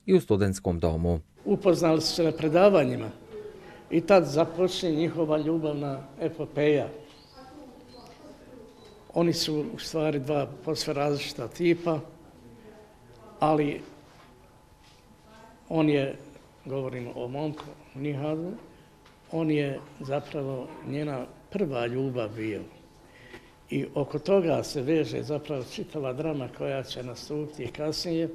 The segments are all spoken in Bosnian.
i u studentskom domu. Upoznali su se na predavanjima i tad započne njihova ljubavna epopeja. Oni su u stvari dva posve različita tipa, ali on je, govorimo o momku Nihadu, on je zapravo njena prva ljubav bio. I oko toga se veže zapravo čitava drama koja će nastupiti kasnije,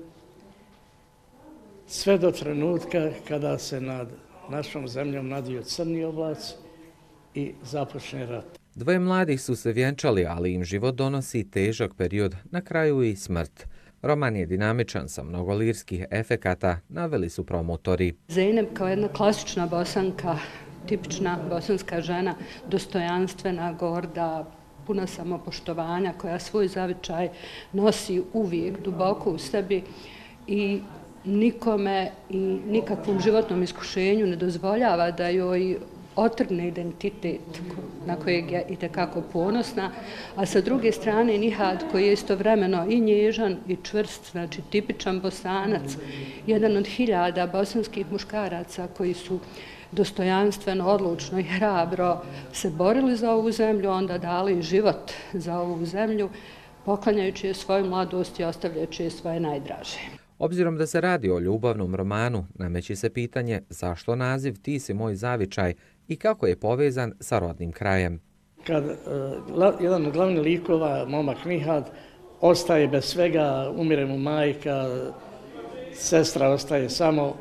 sve do trenutka kada se nad našom zemljom nadviju crni oblaci i započne rat. Dvoje mladih su se vjenčali, ali im život donosi težak period, na kraju i smrt. Roman je dinamičan sa mnogo lirskih efekata, naveli su promotori. Zeynep kao jedna klasična Bosanka, tipična bosanska žena, dostojanstvena, gorda, puna samopoštovanja, koja svoj zavičaj nosi uvijek duboko u sebi i nikome i nikakvom životnom iskušenju ne dozvoljava da joj otrgne identitet na kojeg je itekako ponosna, a sa druge strane Nihad koji je istovremeno i nježan i čvrst, znači tipičan Bosanac, jedan od hiljada bosanskih muškaraca koji su dostojanstveno, odlučno i hrabro se borili za ovu zemlju, onda dali život za ovu zemlju, poklanjajući je svoju mladost i ostavljajući je svoje najdraže. Obzirom da se radi o ljubavnom romanu, nameće se pitanje zašto naziv Ti si moj zavičaj i kako je povezan sa rodnim krajem. Kad jedan od glavnih likova, momak Nihad, ostaje bez svega, umire mu majka, sestra ostaje samo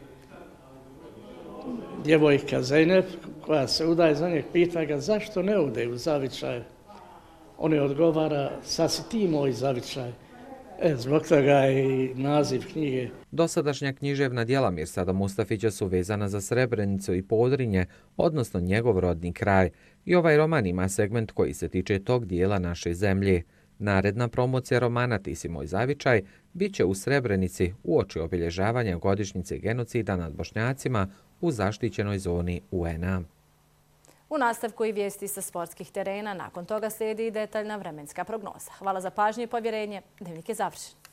djevojka Zeynep, koja se udaje za njeg, pita ga zašto ne ode u zavičaj. On je odgovara, sad si ti moj zavičaj. Zbog toga je i naziv knjige. Dosadašnja književna djela Mirsada Mustafića su vezana za Srebrenicu i Podrinje, odnosno njegov rodni kraj. I ovaj roman ima segment koji se tiče tog dijela naše zemlje. Naredna promocija romana Ti si moj zavičaj bit će u Srebrenici uoči obilježavanja godišnjice genocida nad Bošnjacima u zaštićenoj zoni UN-a. U nastavku i vijesti sa sportskih terena, nakon toga slijedi i detaljna vremenska prognoza. Hvala za pažnju i povjerenje. Dnevnik je završen.